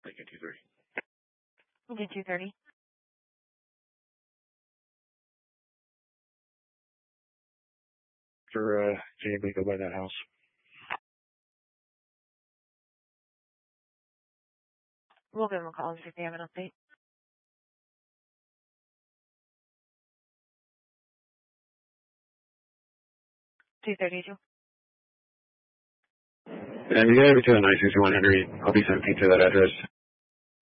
Lincoln 230. Lincoln 230. For Jamie, go by that house. We'll give them a call and see if they have an update. 232. And you gotta be to the 961 Henry. I'll be sending to that address.